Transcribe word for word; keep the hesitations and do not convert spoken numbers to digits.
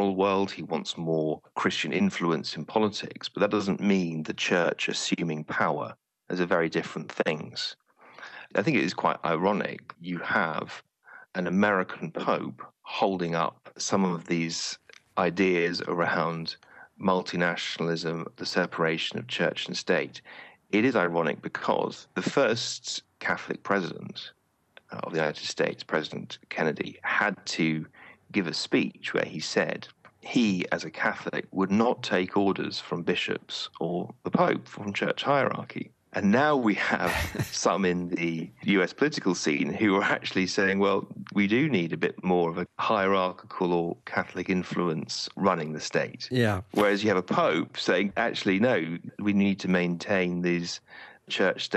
moral world. He wants more Christian influence in politics, but that doesn't mean the church assuming power. Those are very different things. I think it is quite ironic. You have an American Pope holding up some of these ideas around multinationalism, the separation of church and state. It is ironic because the first Catholic president of the United States, President Kennedy, had to give a speech where he said he, as a Catholic, would not take orders from bishops or the Pope, from church hierarchy. And now we have some in the U S political scene who are actually saying, well, we do need a bit more of a hierarchical or Catholic influence running the state. Yeah. Whereas you have a Pope saying, actually, no, we need to maintain these church-state